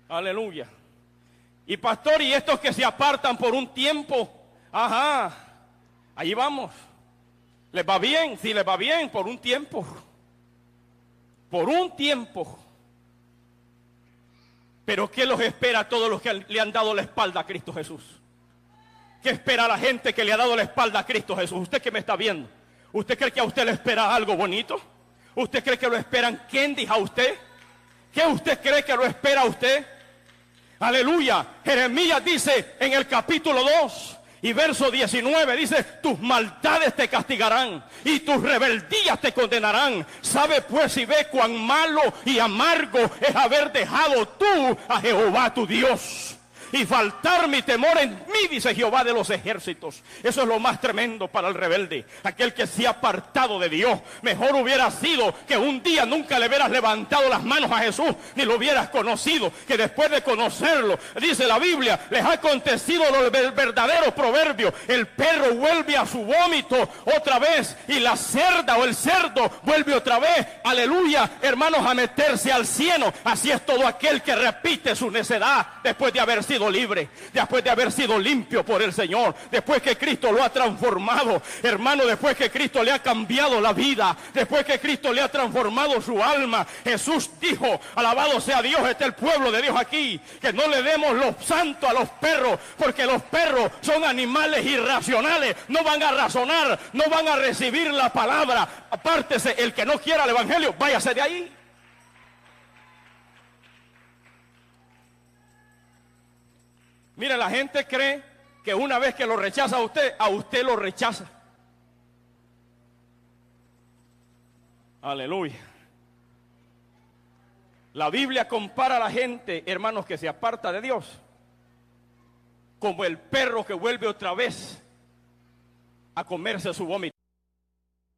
Aleluya. Y pastor, y estos que se apartan por un tiempo, ajá, ahí vamos. ¿Les va bien? Sí, les va bien, por un tiempo. Por un tiempo. Pero ¿qué los espera a todos los que le han dado la espalda a Cristo Jesús? ¿Qué espera la gente que le ha dado la espalda a Cristo Jesús? Usted que me está viendo, ¿usted cree que a usted le espera algo bonito? ¿Usted cree que lo esperan candies a usted? ¿Qué usted cree que lo espera a usted? Aleluya. Jeremías dice en el capítulo 2 y verso 19, dice: tus maldades te castigarán y tus rebeldías te condenarán. Sabe pues y ve cuán malo y amargo es haber dejado tú a Jehová tu Dios y faltar mi temor en mí, dice Jehová de los ejércitos. Eso es lo más tremendo para el rebelde, aquel que se ha apartado de Dios. Mejor hubiera sido que un día nunca le hubieras levantado las manos a Jesús, ni lo hubieras conocido, que después de conocerlo, dice la Biblia, les ha acontecido lo verdadero proverbio: el perro vuelve a su vómito otra vez, y la cerda o el cerdo vuelve otra vez, aleluya, hermanos, a meterse al cieno. Así es todo aquel que repite su necedad después de haber sido libre, después de haber sido limpio por el Señor, después que Cristo lo ha transformado, hermano, después que Cristo le ha cambiado la vida, después que Cristo le ha transformado su alma. Jesús dijo, alabado sea Dios, está el pueblo de Dios aquí, que no le demos los santos a los perros, porque los perros son animales irracionales, no van a razonar, no van a recibir la palabra. Apártese, el que no quiera el evangelio, váyase de ahí. Mire, la gente cree que una vez que lo rechaza a usted lo rechaza. Aleluya. La Biblia compara a la gente, hermanos, que se aparta de Dios, como el perro que vuelve otra vez a comerse su vómito.